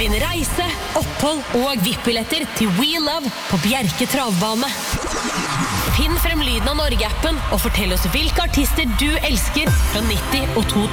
Vinn reise, opphold og VIP-billetter til We Love på Bjerke Travbane. Finn frem lyden av Norge-appen og fortell oss hvilke artister du elsker fra 90- og